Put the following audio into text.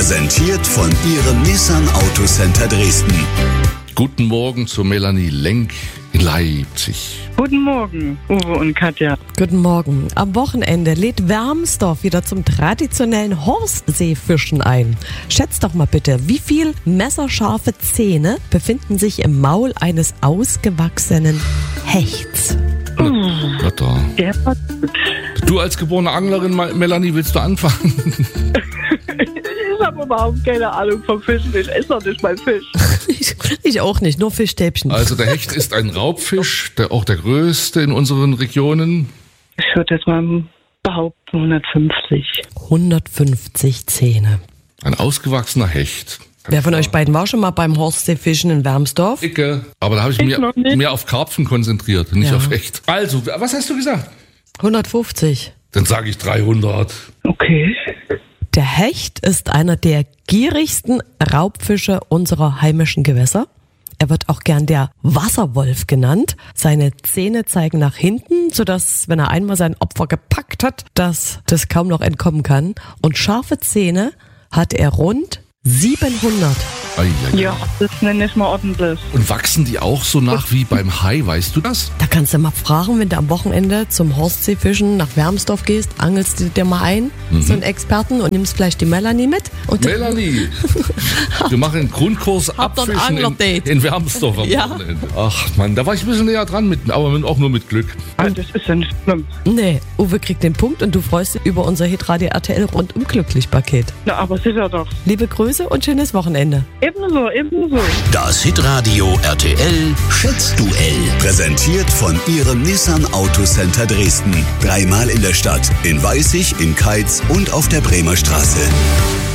Präsentiert von Ihrem Nissan Autocenter Dresden. Guten Morgen zu Melanie Lenk in Leipzig. Guten Morgen, Uwe und Katja. Guten Morgen. Am Wochenende lädt Wermsdorf wieder zum traditionellen Horstseefischen ein. Schätzt doch mal bitte, wie viel messerscharfe Zähne befinden sich im Maul eines ausgewachsenen Hechts? Na da. Der war gut. Du als geborene Anglerin, Melanie, willst du anfangen? Ich habe überhaupt keine Ahnung vom Fischen. Ich esse doch nicht mal Fisch. Ich auch nicht, nur Fischstäbchen. Also der Hecht ist ein Raubfisch, auch der größte in unseren Regionen. Ich würde jetzt mal behaupten 150. 150 Zähne. Ein ausgewachsener Hecht. Wer von euch beiden war schon mal beim Horstseefischen in Wermsdorf? Icke. Aber da habe ich noch nicht. mehr auf Karpfen konzentriert, nicht Ja. auf Hecht. Also, was hast du gesagt? 150. Dann sage ich 300. Okay. Der Hecht ist einer der gierigsten Raubfische unserer heimischen Gewässer. Er wird auch gern der Wasserwolf genannt. Seine Zähne zeigen nach hinten, sodass, wenn er einmal sein Opfer gepackt hat, das kaum noch entkommen kann. Und scharfe Zähne hat er rund 700. Ja, das nenne ich mal ordentlich. Und wachsen die auch so nach wie beim Hai, weißt du das? Da kannst du mal fragen, wenn du am Wochenende zum Horstseefischen nach Wermsdorf gehst, angelst du dir mal ein, so einen Experten, und nimmst vielleicht die Melanie mit. Und Melanie, wir machen einen Grundkurs Habt ihr ein Abfischen Anglerdate? in Wermsdorf am Ja. Wochenende. Ach Mann, da war ich ein bisschen näher dran, aber auch nur mit Glück. Das ist ja nicht schlimm. Nee, Uwe kriegt den Punkt und du freust dich über unser Hitradio RTL rundum glücklich Paket. Na, aber sicher doch. Liebe Grüße und schönes Wochenende. Ebenso, ebenso. Das Hitradio RTL Schätzduell. Präsentiert von Ihrem Nissan Autocenter Dresden. 3-mal in der Stadt, in Weißig, in Keitz und auf der Bremer Straße.